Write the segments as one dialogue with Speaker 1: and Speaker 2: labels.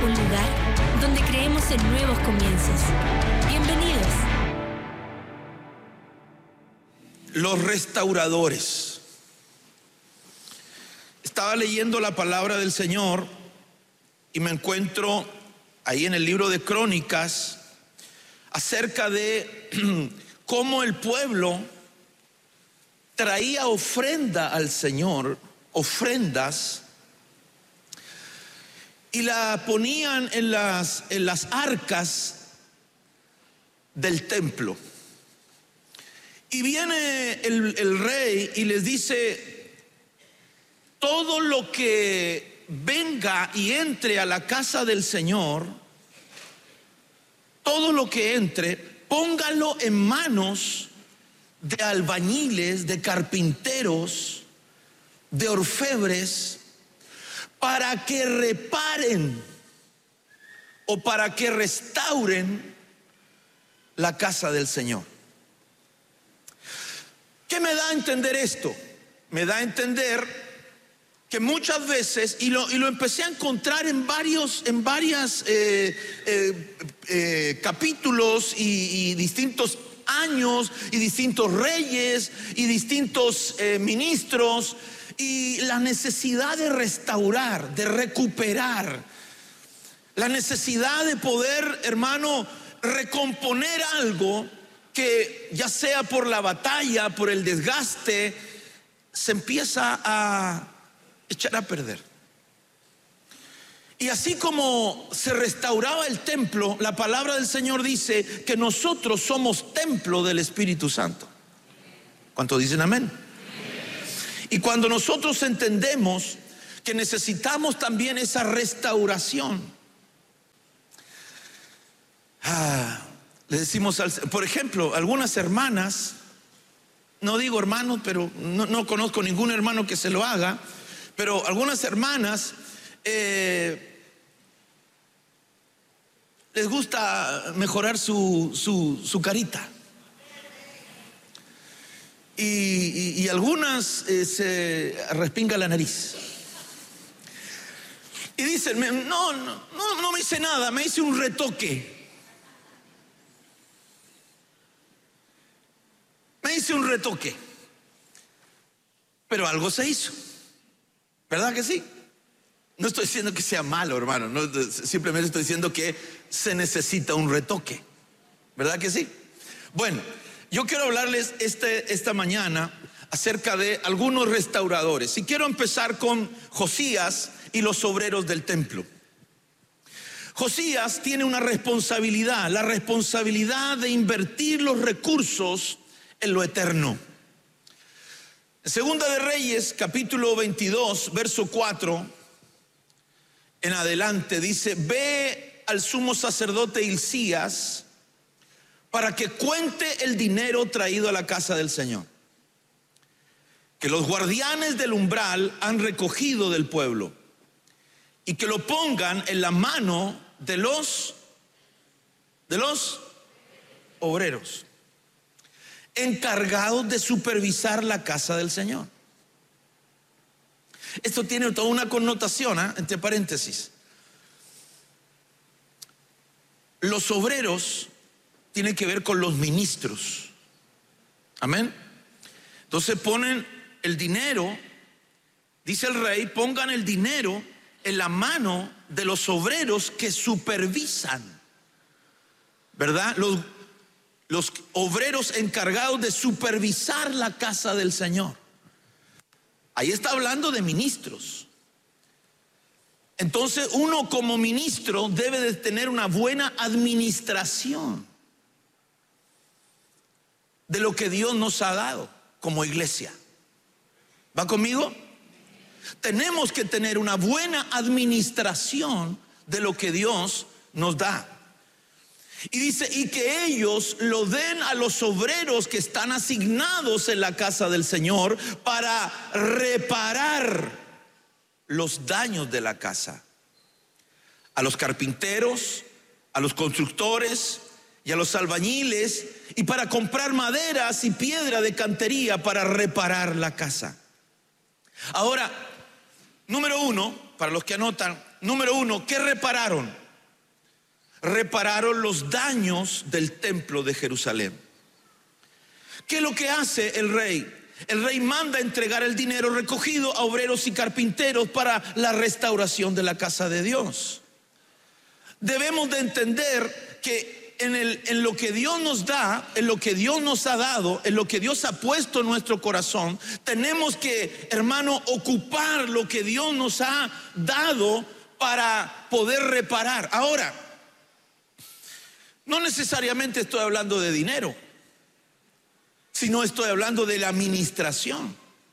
Speaker 1: un lugar donde creemos en nuevos comienzos. Bienvenidos.
Speaker 2: Los restauradores. Estaba leyendo la palabra del Señor y me encuentro ahí en el libro de Crónicas acerca de cómo el pueblo traía ofrenda al Señor, ofrendas, y la ponían en las arcas del templo. Y viene el rey y les dice: todo lo que venga y entre a la casa del Señor, todo lo que entre, póngalo en manos de albañiles, de carpinteros, de orfebres, para que reparen o para que restauren la casa del Señor. ¿Qué me da a entender esto? Me da a entender que muchas veces, y lo empecé a encontrar en varios capítulos y distintos años y distintos reyes y distintos ministros, y la necesidad de restaurar, de recuperar, la necesidad de poder, hermano, recomponer algo que, ya sea por la batalla, por el desgaste, se empieza a echar a perder. Y así como se restauraba el templo, la palabra del Señor dice que nosotros somos templo del Espíritu Santo. ¿Cuántos dicen amén? Y cuando nosotros entendemos que necesitamos también esa restauración, le decimos, por ejemplo, algunas hermanas, no digo hermanos, pero no conozco ningún hermano que se lo haga, pero algunas hermanas les gusta mejorar su carita. Y algunas se respinga la nariz. Y dicen: no me hice nada, me hice un retoque. Me hice un retoque. Pero algo se hizo. ¿Verdad que sí? No estoy diciendo que sea malo, hermano. No, simplemente estoy diciendo que se necesita un retoque. ¿Verdad que sí? Bueno, yo quiero hablarles esta mañana acerca de algunos restauradores. Y quiero empezar con Josías y los obreros del templo. Josías tiene una responsabilidad, la responsabilidad de invertir los recursos en lo eterno. Segunda de Reyes, capítulo 22, verso 4 en adelante, dice: ve al sumo sacerdote Hilcías para que cuente el dinero traído a la casa del Señor, que los guardianes del umbral han recogido del pueblo, y que lo pongan en la mano de los obreros encargados de supervisar la casa del Señor. Esto tiene toda una connotación, entre paréntesis. Los obreros tienen que ver con los ministros. Amén. Entonces ponen el dinero, dice el rey, pongan el dinero en la mano de los obreros que supervisan, ¿verdad? Los obreros encargados de supervisar la casa del Señor. Ahí está hablando de ministros. Entonces uno como ministro debe de tener una buena administración de lo que Dios nos ha dado como iglesia. ¿Va conmigo? Tenemos que tener una buena administración de lo que Dios nos da. Y dice: y que ellos lo den a los obreros que están asignados en la casa del Señor para reparar los daños de la casa. A los carpinteros, a los constructores y a los albañiles, y para comprar maderas y piedra de cantería para reparar la casa. Ahora, número uno, para los que anotan, número uno, ¿qué repararon? Repararon los daños del templo de Jerusalén. ¿Qué es lo que hace el rey? El rey manda entregar el dinero recogido a obreros y carpinteros para la restauración de la casa de Dios. Debemos de entender que en lo que Dios nos da, en lo que Dios nos ha dado, en lo que Dios ha puesto en nuestro corazón, tenemos que, hermano, ocupar lo que Dios nos ha dado para poder reparar. Ahora, no necesariamente estoy hablando de dinero, sino estoy hablando de la administración.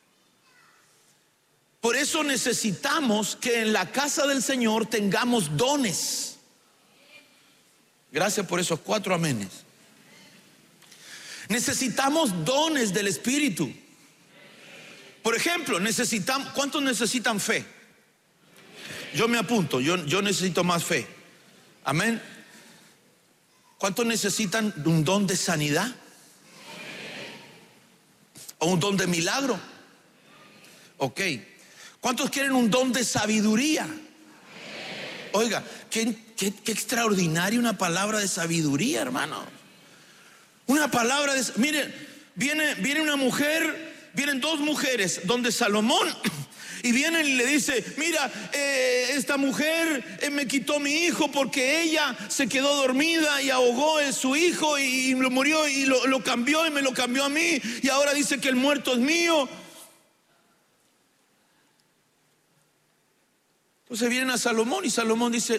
Speaker 2: Por eso necesitamos que en la casa del Señor tengamos dones. Gracias por esos 4 amenes. Necesitamos dones del Espíritu. Por ejemplo, ¿cuántos necesitan fe? Yo me apunto, yo necesito más fe. Amén. ¿Cuántos necesitan un don de sanidad? ¿O un don de milagro? Ok. ¿Cuántos quieren un don de sabiduría? Oiga, qué extraordinaria una palabra de sabiduría, hermano. Una palabra de... Miren, viene una mujer, vienen 2 mujeres donde Salomón, y vienen y le dice: mira, esta mujer me quitó mi hijo porque ella se quedó dormida y ahogó a su hijo y lo murió, y lo cambió y me lo cambió a mí, y ahora dice que el muerto es mío. Entonces vienen a Salomón y Salomón dice: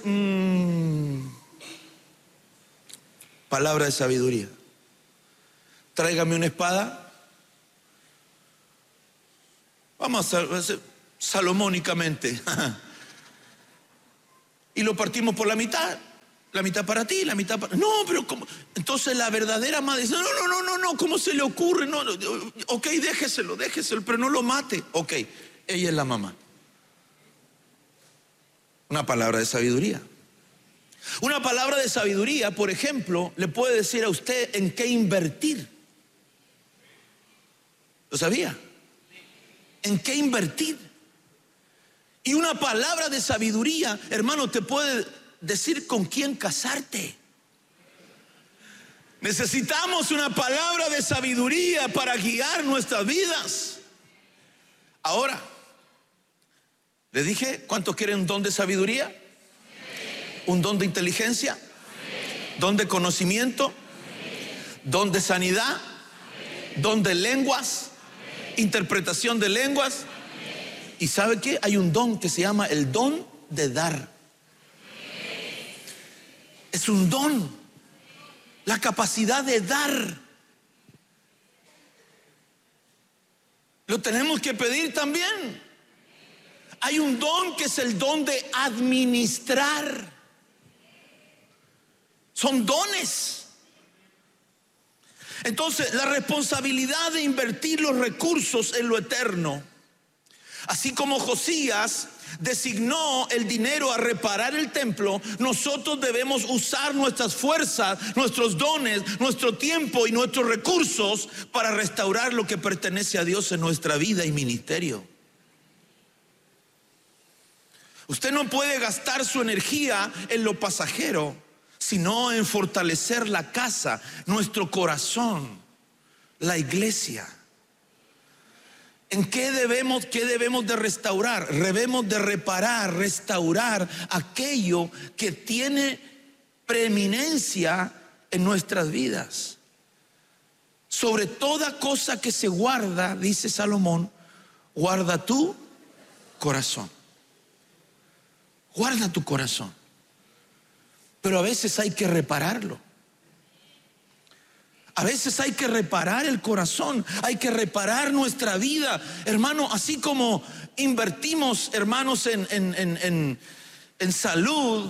Speaker 2: palabra de sabiduría. Tráigame una espada. Vamos a hacer salomónicamente. Y lo partimos por la mitad. La mitad para ti, la mitad para... No, pero ¿cómo? Entonces la verdadera madre dice: no, ¿cómo se le ocurre? No, ok, déjeselo, pero no lo mate. Ok, ella es la mamá. Una palabra de sabiduría. Una palabra de sabiduría, por ejemplo, le puede decir a usted en qué invertir. ¿Lo sabía? ¿En qué invertir? Y una palabra de sabiduría, hermano, te puede decir con quién casarte. Necesitamos una palabra de sabiduría para guiar nuestras vidas. Ahora, ¿les dije cuántos quieren un don de sabiduría? ¿Un don de inteligencia? ¿Don de conocimiento? ¿Don de sanidad? ¿Don de lenguas? ¿Interpretación de lenguas? ¿Y sabe qué? Hay un don que se llama el don de dar. Es un don. La capacidad de dar. Lo tenemos que pedir también. Hay un don que es el don de administrar. Son dones. Entonces, la responsabilidad de invertir los recursos en lo eterno, así como Josías designó el dinero a reparar el templo, nosotros debemos usar nuestras fuerzas, nuestros dones, nuestro tiempo y nuestros recursos para restaurar lo que pertenece a Dios en nuestra vida y ministerio. Usted no puede gastar su energía en lo pasajero, sino en fortalecer la casa, nuestro corazón, la iglesia. ¿En qué debemos de restaurar? Debemos de reparar, restaurar aquello que tiene preeminencia en nuestras vidas. Sobre toda cosa que se guarda, dice Salomón, guarda tu corazón. Guarda tu corazón. Pero a veces hay que repararlo. A veces hay que reparar el corazón, hay que reparar nuestra vida, hermano. Así como invertimos, hermanos, en salud.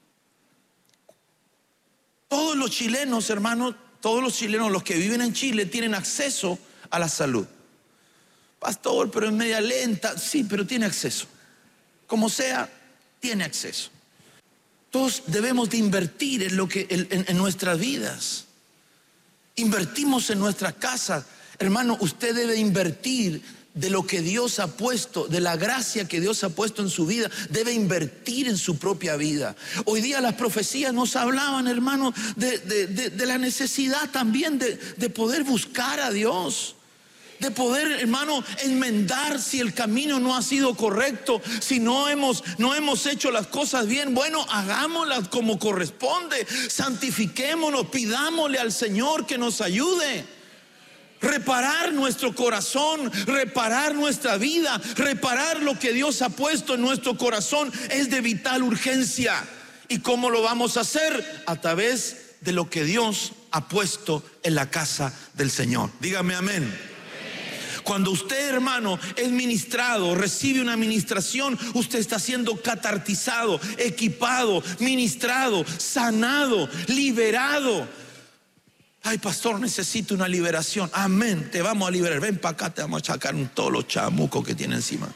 Speaker 2: Todos los chilenos, hermanos, todos los chilenos, los que viven en Chile, tienen acceso a la salud. Pastor, pero es media lenta. Sí, pero tiene acceso. Como sea, tiene acceso. Todos debemos de invertir en nuestras vidas. Invertimos en nuestra casa. Hermano, usted debe invertir de lo que Dios ha puesto, de la gracia que Dios ha puesto en su vida, debe invertir en su propia vida. Hoy día las profecías nos hablaban, hermano, de la necesidad también de poder buscar a Dios. De poder, hermano, enmendar si el camino no ha sido correcto, si no hemos hecho las cosas bien. Bueno, hagámoslas como corresponde, santifiquémonos, pidámosle al Señor que nos ayude. Reparar nuestro corazón, reparar nuestra vida, reparar lo que Dios ha puesto en nuestro corazón es de vital urgencia. ¿Y cómo lo vamos a hacer? A través de lo que Dios ha puesto en la casa del Señor. Dígame amén. Cuando usted, hermano, es ministrado, recibe una ministración, usted está siendo catartizado, equipado, ministrado, sanado, liberado. Ay, pastor, necesito una liberación. Amén, te vamos a liberar. Ven para acá, te vamos a sacar todos los chamucos que tiene encima.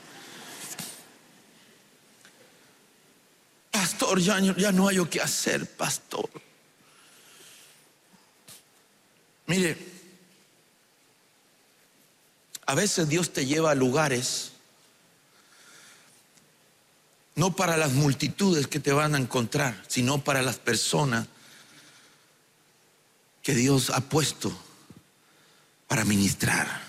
Speaker 2: Pastor, ya no hay qué hacer, pastor. Mire, a veces Dios te lleva a lugares no para las multitudes que te van a encontrar, sino para las personas que Dios ha puesto para ministrar.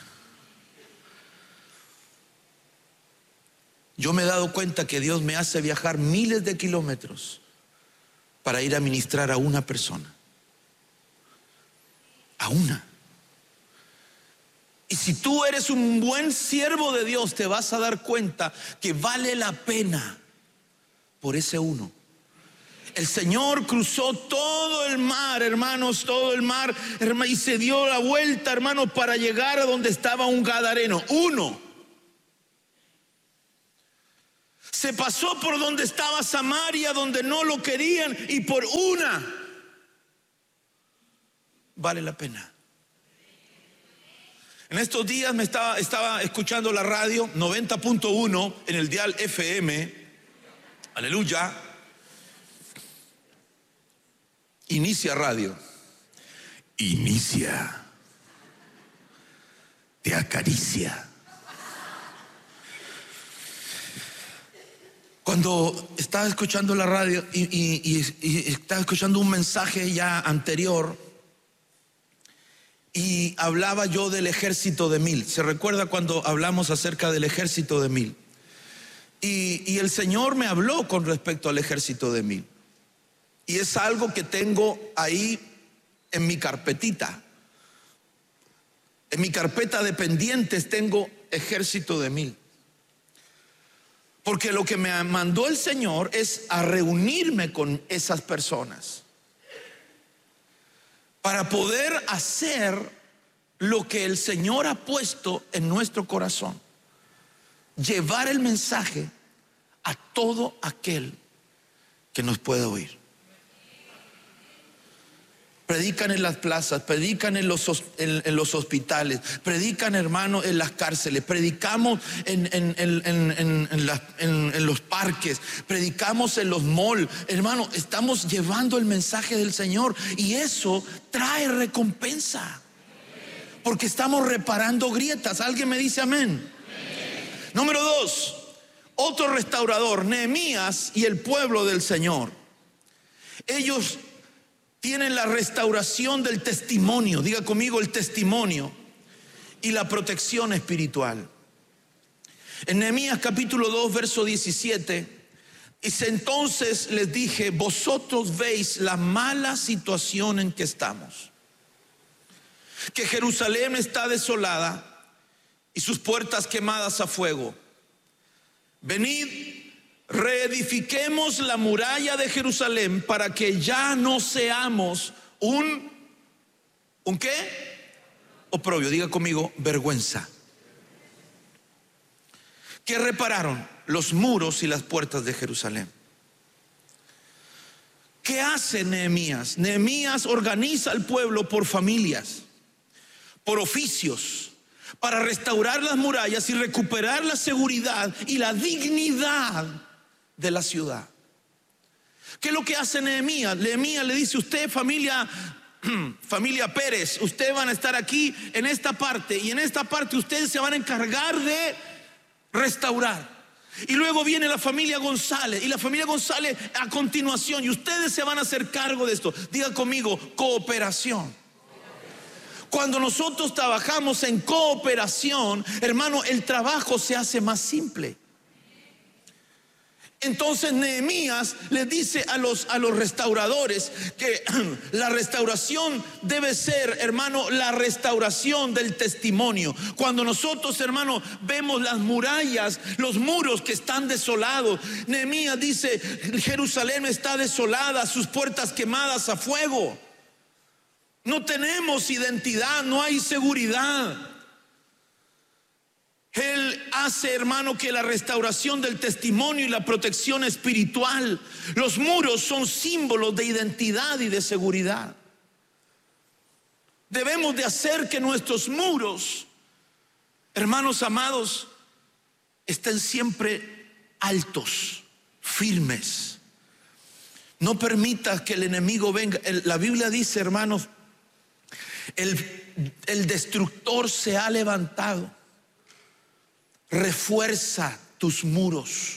Speaker 2: Yo me he dado cuenta que Dios me hace viajar miles de kilómetros para ir a ministrar a una persona. A una. Y si tú eres un buen siervo de Dios, te vas a dar cuenta que vale la pena por ese uno. El Señor cruzó todo el mar, hermanos, todo el mar, y se dio la vuelta, hermanos, para llegar a donde estaba un gadareno. Uno. Se pasó por donde estaba Samaria, donde no lo querían, y por una. Vale la pena. En estos días estaba escuchando la radio 90.1 en el dial FM. Aleluya. Inicia radio. Inicia. Te acaricia. Cuando estaba escuchando la radio y estaba escuchando un mensaje ya anterior, y hablaba yo del ejército de 1000. ¿Se recuerda cuando hablamos acerca del ejército de 1000? Y el Señor me habló con respecto al ejército de 1000. Y es algo que tengo ahí en mi carpetita. En mi carpeta de pendientes tengo ejército de 1000. Porque lo que me mandó el Señor es a reunirme con esas personas para poder hacer lo que el Señor ha puesto en nuestro corazón. Llevar el mensaje a todo aquel que nos pueda oír. Predican en las plazas, predican en los hospitales, predican, hermano, en las cárceles, predicamos en los parques, predicamos en los malls. Hermano, estamos llevando el mensaje del Señor y eso trae recompensa. Porque estamos reparando grietas. ¿Alguien me dice amén? Número 2, otro restaurador, Nehemías y el pueblo del Señor. Ellos tienen la restauración del testimonio. Diga conmigo, el testimonio y la protección espiritual. En Nehemías capítulo 2 verso 17 dice: entonces les dije, vosotros veis la mala situación en que estamos, que Jerusalén está desolada y sus puertas quemadas a fuego. Venid, reedifiquemos la muralla de Jerusalén para que ya no seamos ¿un qué? Oprobio. Diga conmigo, vergüenza. ¿Qué repararon? Los muros y las puertas de Jerusalén. ¿Qué hace Nehemías? Nehemías organiza al pueblo por familias, por oficios, para restaurar las murallas y recuperar la seguridad y la dignidad de la ciudad. ¿Qué es lo que hace Nehemías? Nehemías le dice: usted, familia, familia Pérez, ustedes van a estar aquí en esta parte, y en esta parte ustedes se van a encargar de restaurar. Y luego viene la familia González, y la familia González a continuación, y ustedes se van a hacer cargo de esto. Diga conmigo, cooperación. Cuando nosotros trabajamos en cooperación, hermano, el trabajo se hace más simple. Entonces Nehemías les dice a los restauradores que la restauración debe ser, hermano, la restauración del testimonio. Cuando nosotros, hermano, vemos las murallas, los muros que están desolados, Nehemías dice: Jerusalén está desolada, sus puertas quemadas a fuego. No tenemos identidad, no hay seguridad. Él hace, hermano, que la restauración del testimonio y la protección espiritual. Los muros son símbolos de identidad y de seguridad. Debemos de hacer que nuestros muros, hermanos amados, estén siempre altos, firmes. No permitas que el enemigo venga. La Biblia dice, hermanos, el destructor se ha levantado. Refuerza tus muros.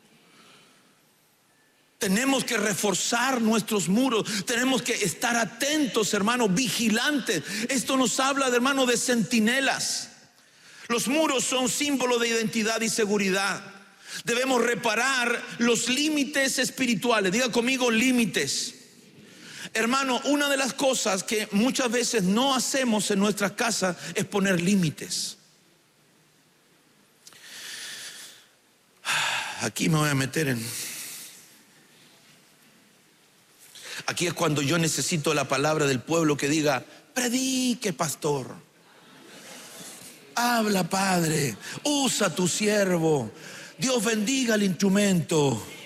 Speaker 2: Tenemos que reforzar nuestros muros. Tenemos que estar atentos, hermano, vigilantes. Esto nos habla, hermano, de centinelas. Los muros son símbolo de identidad y seguridad. Debemos reparar los límites espirituales. Diga conmigo, límites. Hermano, una de las cosas que muchas veces no hacemos en nuestras casas es poner límites. Aquí me voy a meter en... Aquí es cuando yo necesito la palabra del pueblo que diga: predique, pastor. Habla, padre. Usa tu siervo. Dios bendiga el instrumento.